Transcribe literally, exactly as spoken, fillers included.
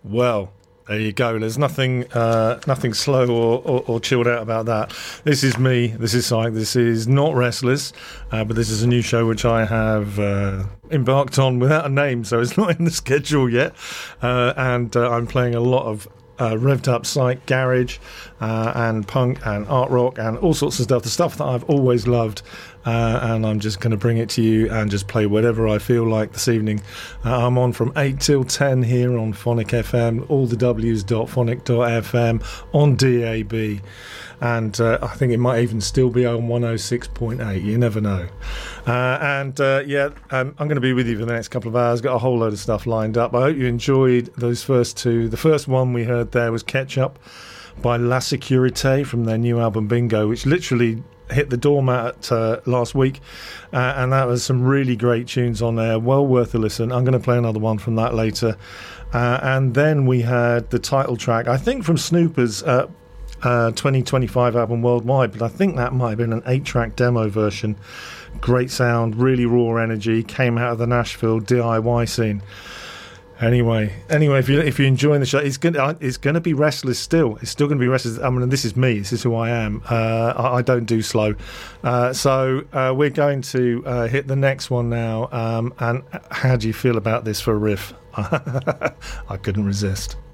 Well, there you go. There's nothing uh, nothing slow or, or, or chilled out about that. This is me. This is Syke. This is not Restless, uh, but this is a new show which I have uh, embarked on without a name, so it's not in the schedule yet. Uh, and uh, I'm playing a lot of uh, revved up psych, garage, uh, and punk and art rock and all sorts of stuff. The stuff that I've always loved. Uh, and I'm just going to bring it to you and just play whatever I feel like this evening. Uh, I'm on from eight till ten here on Phonic F M, all the W's dot phonic dot f m on D A B. And uh, I think it might even still be on one oh six point eight. You never know. Uh, and uh, yeah, um, I'm going to be with you for the next couple of hours. Got a whole load of stuff lined up. I hope you enjoyed those first two. The first one we heard there was Ketchup by La Securite from their new album Bingo, which literally hit the doormat uh, last week, uh, and that was some really great tunes on there, well worth a listen. I'm going to play another one from that later, uh, and then we had the title track, I think from Snoopers uh, uh, twenty twenty-five album Worldwide, but I think that might have been an eight track demo version. Great sound, really raw energy, came out of the Nashville D I Y scene. Anyway, anyway, if you if you're enjoying the show, it's gonna it's gonna be Restless still. It's still gonna be Restless. I mean, this is me. This is who I am. Uh, I, I don't do slow. Uh, so uh, we're going to uh, hit the next one now. Um, and how do you feel about this for a riff? I couldn't resist.